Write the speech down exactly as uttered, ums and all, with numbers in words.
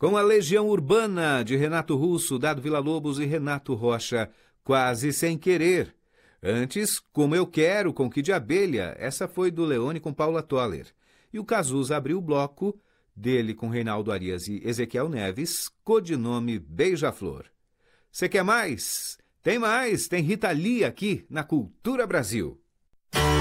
Com a Legião Urbana, de Renato Russo, Dado Villa-Lobos e Renato Rocha, Quase Sem Querer. Antes, Como Eu Quero, com Kid Abelha, essa foi do Leone com Paula Toller. E o Cazuza abriu o bloco, dele com Reinaldo Arias e Ezequiel Neves, codinome Beija-Flor. Você quer mais? Tem mais, tem Rita Lee aqui na Cultura Brasil.